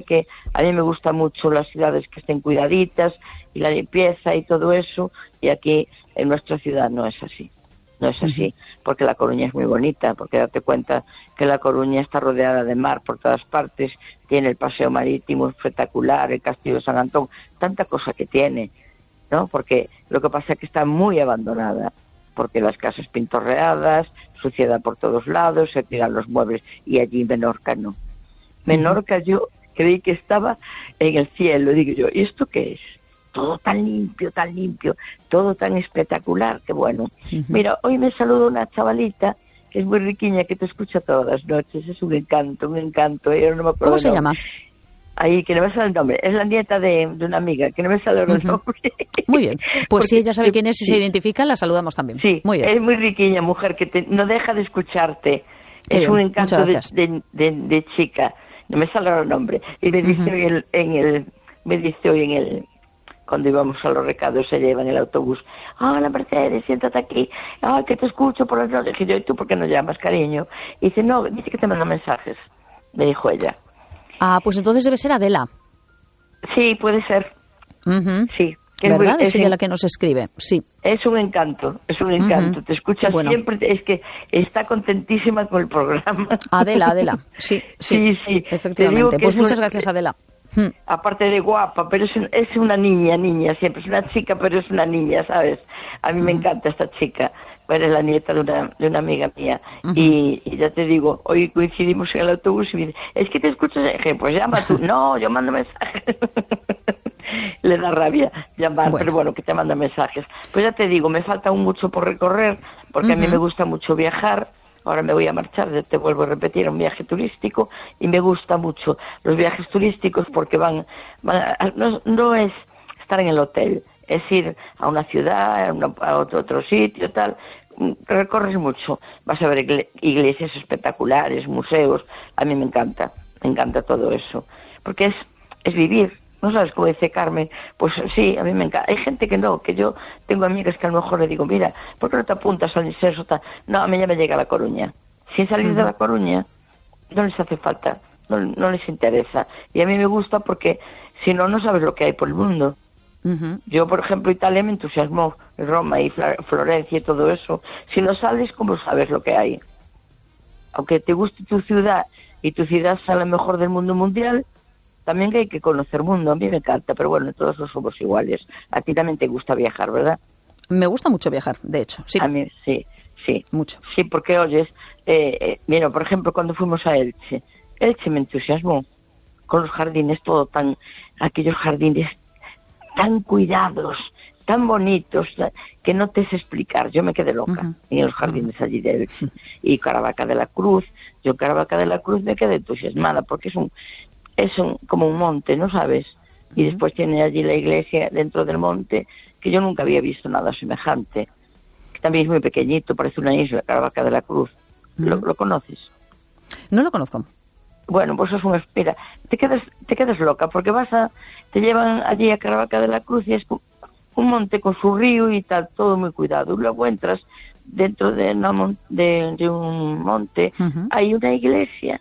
que a mí me gusta mucho las ciudades que estén cuidaditas y la limpieza y todo eso, y aquí en nuestra ciudad no es así. No es así, porque La Coruña es muy bonita, porque date cuenta que La Coruña está rodeada de mar por todas partes, tiene el paseo marítimo espectacular, el castillo de San Antón, tanta cosa que tiene, ¿no? Porque lo que pasa es que está muy abandonada, porque las casas pintorreadas, suciedad por todos lados, se tiran los muebles, y allí Menorca no. Menorca yo creí que estaba en el cielo, digo yo, ¿y esto qué es? Todo tan limpio, todo tan espectacular, que bueno. Mira, hoy me saludó una chavalita que es muy riquiña, que te escucha todas las noches, es un encanto, yo no me acuerdo. ¿Cómo se llama? Ahí, que no me sale el nombre, es la nieta de una amiga, que no me sale el nombre. Muy bien, pues porque, si ella sabe quién es y se identifica, la saludamos también. Sí, muy bien. Es muy riquiña, mujer, que no deja de escucharte, es un encanto de chica, no me sale el nombre, y me dice hoy en el cuando íbamos a los recados, se lleva en el autobús, hola Mercedes, siéntate aquí, que te escucho por las noches. Y yo, ¿y tú por qué no llamas, cariño? Y dice, no, dice que te manda mensajes, me dijo ella. Ah, pues entonces debe ser Adela. Sí, puede ser. Sí. ¿Verdad? Es ella la que nos escribe, sí. Es un encanto, te escucha siempre, es que está contentísima con el programa. Adela, sí, efectivamente. Pues muchas gracias, Adela. Aparte de guapa, pero es una niña, siempre es una chica, pero es una niña, ¿sabes? A mí me encanta esta chica, bueno, es la nieta de una amiga mía, y ya te digo, hoy coincidimos en el autobús y me dice, es que te escucho, pues llama tú, no, yo mando mensajes. Le da rabia llamar, pero bueno, que te manda mensajes. Pues ya te digo, me falta aún mucho por recorrer, porque a mí me gusta mucho viajar. Ahora me voy a marchar, te vuelvo a repetir, un viaje turístico, y me gusta mucho los viajes turísticos porque no es estar en el hotel, es ir a una ciudad, a otro sitio, tal. Recorres mucho, vas a ver iglesias espectaculares, museos, a mí me encanta todo eso, porque es vivir. ¿No sabes cómo dice Carmen? Pues sí, a mí me encanta. Hay gente que no, que yo tengo amigas que a lo mejor le digo, mira, ¿por qué no te apuntas al incenso? No, a mí ya me llega a La Coruña. Sin salir de La Coruña, no les hace falta, no les interesa. Y a mí me gusta porque, si no, no sabes lo que hay por el mundo. Yo, por ejemplo, Italia me entusiasmó, Roma y Florencia y todo eso. Si no sales, ¿cómo sabes lo que hay? Aunque te guste tu ciudad y tu ciudad sea la mejor del mundo mundial, también hay que conocer mundo. A mí me encanta, pero bueno, todos no somos iguales. A ti también te gusta viajar, ¿verdad? Me gusta mucho viajar, de hecho, sí. A mí, sí. Mucho. Sí, porque oyes, mira, por ejemplo, cuando fuimos a Elche me entusiasmó con los jardines, aquellos jardines tan cuidados, tan bonitos, que no te sé explicar. Yo me quedé loca en los jardines allí de Elche. Y Caravaca de la Cruz, me quedé entusiasmada, porque es como un monte, ¿no sabes? Y después tiene allí la iglesia dentro del monte, que yo nunca había visto nada semejante. Que también es muy pequeñito, parece una isla, Caravaca de la Cruz. ¿Lo conoces? No lo conozco. Bueno, pues es mira, te quedas loca, porque te llevan allí a Caravaca de la Cruz y es un monte con su río y tal, todo muy cuidado. Luego entras dentro de un monte, hay una iglesia,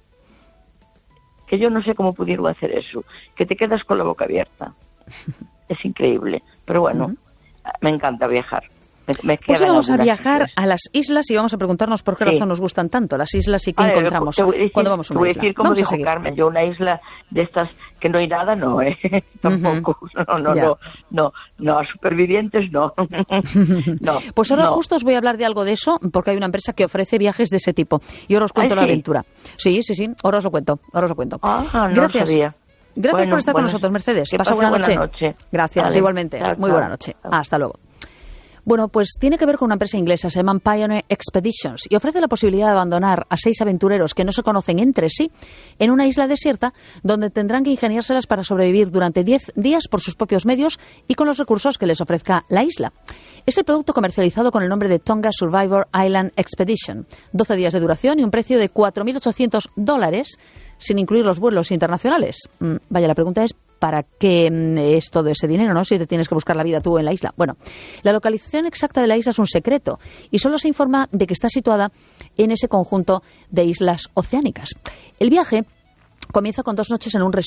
que yo no sé cómo pudieron hacer eso, que te quedas con la boca abierta. Es increíble, pero bueno, me encanta viajar. Pues vamos a viajar a las islas y vamos a preguntarnos por qué razón nos gustan tanto las islas y qué encontramos cuando vamos a una isla. Te voy a decir cómo dijo Carmen, yo una isla de estas que no hay nada, no, tampoco, no, a supervivientes no. Pues ahora justo os voy a hablar de algo de eso, porque hay una empresa que ofrece viajes de ese tipo, y ahora os cuento la aventura. Sí, ahora os lo cuento. Gracias. Gracias por estar con nosotros, Mercedes. Pasa buena noche. Gracias, vale. Igualmente. Muy buena noche. Hasta luego. Bueno, pues tiene que ver con una empresa inglesa, se llama Pioneer Expeditions, y ofrece la posibilidad de abandonar a 6 aventureros que no se conocen entre sí en una isla desierta donde tendrán que ingeniárselas para sobrevivir durante 10 días por sus propios medios y con los recursos que les ofrezca la isla. Es el producto comercializado con el nombre de Tonga Survivor Island Expedition. 12 días de duración y un precio de $4.800 sin incluir los vuelos internacionales. Vaya, la pregunta es, ¿para qué es todo ese dinero, no? Si te tienes que buscar la vida tú en la isla. Bueno, la localización exacta de la isla es un secreto y solo se informa de que está situada en ese conjunto de islas oceánicas. El viaje comienza con 2 noches en un resort